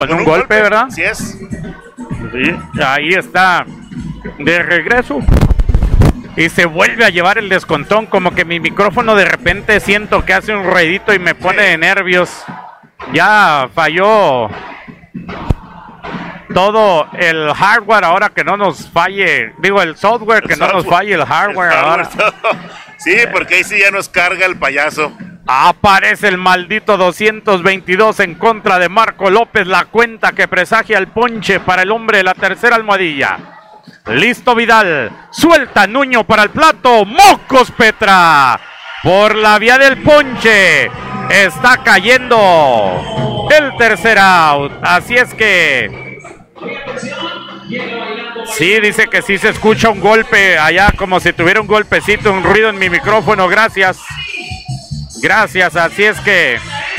Con un golpe, ¿verdad? Sí es. Sí, ahí está de regreso. Y se vuelve a llevar el descontón. Como que mi micrófono de repente siento que hace un ruidito y me pone de nervios. Ya falló todo el hardware, ahora que no nos falle. Digo, el software, que no nos falle el hardware ahora. Sí, porque ahí sí ya nos carga el payaso. Aparece el maldito 222 en contra de Marco López. La cuenta que presagia el ponche para el hombre de la tercera almohadilla. Listo Vidal, suelta Nuño para el plato, mocos Petra, por la vía del ponche, está cayendo el tercer out, así es que, sí, dice que sí se escucha un golpe allá, como si tuviera un golpecito, un ruido en mi micrófono, gracias, así es que,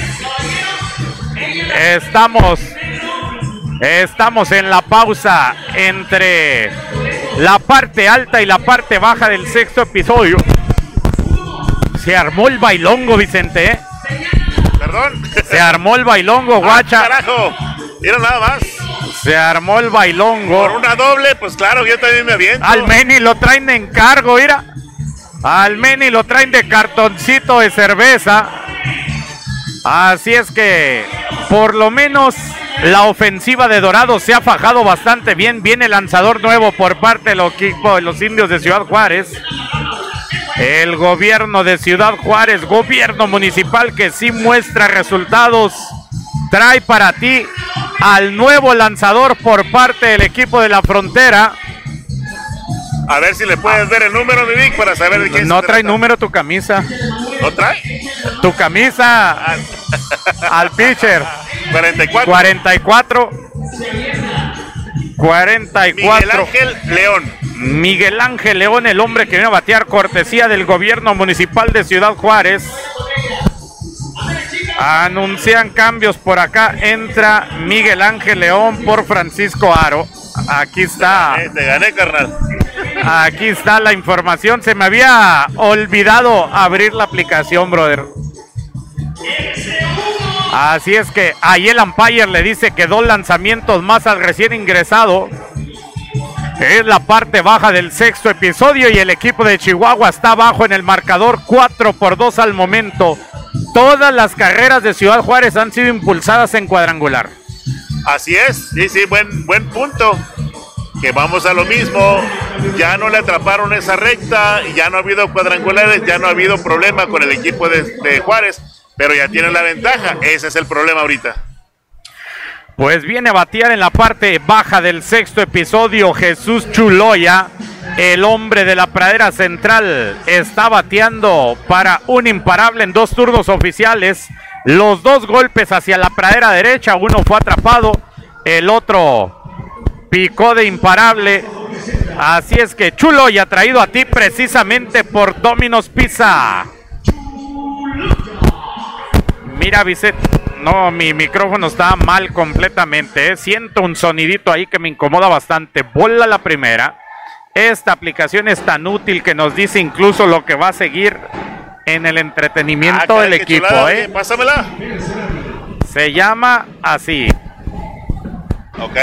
Estamos en la pausa entre la parte alta y la parte baja del sexto episodio. Se armó el bailongo, Vicente, ¿eh? ¿Perdón? Se armó el bailongo, guacha. Carajo, mira nada más. Se armó el bailongo. Por una doble, pues claro, yo también me aviento. Al Meni lo traen de encargo, mira. Al Meni lo traen de cartoncito de cerveza. Así es que, por lo menos, la ofensiva de Dorados se ha fajado bastante bien. Viene lanzador nuevo por parte del equipo de los Indios de Ciudad Juárez. El gobierno de Ciudad Juárez, gobierno municipal que sí muestra resultados, trae para ti al nuevo lanzador por parte del equipo de la Frontera. A ver si le puedes ver el número, mi Vic, para saber de quién no trae número tu camisa. ¿No trae? Tu camisa al pitcher. 44. Miguel Ángel León. Miguel Ángel León, el hombre que viene a batear, cortesía del gobierno municipal de Ciudad Juárez. Anuncian cambios por acá. Entra Miguel Ángel León por Francisco Aro. Aquí está. Te gané, carnal. Aquí está la información. Se me había olvidado abrir la aplicación, brother. Así es que ahí el umpire le dice que 2 lanzamientos más al recién ingresado. Es la parte baja del sexto episodio y el equipo de Chihuahua está abajo en el marcador 4-2 al momento. Todas las carreras de Ciudad Juárez han sido impulsadas en cuadrangular. Así es, sí, buen punto. Que vamos a lo mismo, ya no le atraparon esa recta, ya no ha habido cuadrangulares, ya no ha habido problema con el equipo de Juárez, pero ya tienen la ventaja, ese es el problema ahorita. Pues viene a batear en la parte baja del sexto episodio Jesús Chuloya, el hombre de la pradera central, está bateando para un imparable en 2 turnos oficiales, los 2 golpes hacia la pradera derecha, uno fue atrapado, el otro picó de imparable. Así es que Chuloya traído a ti precisamente por Domino's Pizza. Mira, Vicente, no, mi micrófono está mal completamente, ¿eh? Siento un sonidito ahí que me incomoda bastante. Bola la primera. Esta aplicación es tan útil que nos dice incluso lo que va a seguir en el entretenimiento del equipo, chulada, ¿eh? Pásamela. Se llama así. Ok.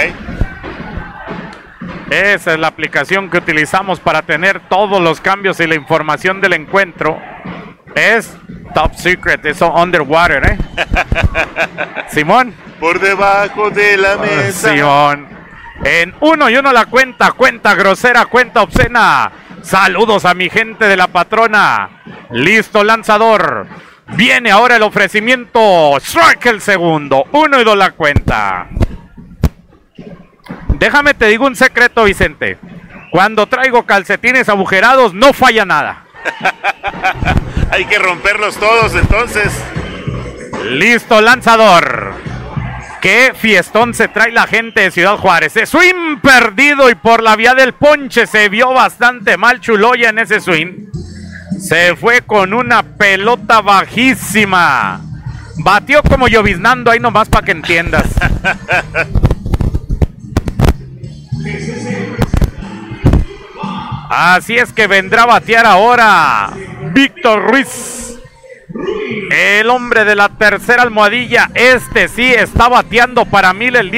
Esa es la aplicación que utilizamos para tener todos los cambios y la información del encuentro. Es top secret, eso underwater, ¿eh? Simón. Por debajo de la mesa. Simón. En 1-1 la cuenta grosera, cuenta obscena. Saludos a mi gente de la patrona. Listo lanzador. Viene ahora el ofrecimiento. Strike el segundo. 1-2 la cuenta. Déjame te digo un secreto, Vicente. Cuando traigo calcetines agujerados no falla nada. Hay que romperlos todos entonces. Listo lanzador. Qué fiestón se trae la gente de Ciudad Juárez. Swing perdido y por la vía del ponche se vio bastante mal Chuloya en ese swing. Se fue con una pelota bajísima. Batió como lloviznando ahí nomás para que entiendas. Así es que vendrá a batear ahora Víctor Ruiz, El hombre de la tercera almohadilla, este sí está bateando para 1000 el día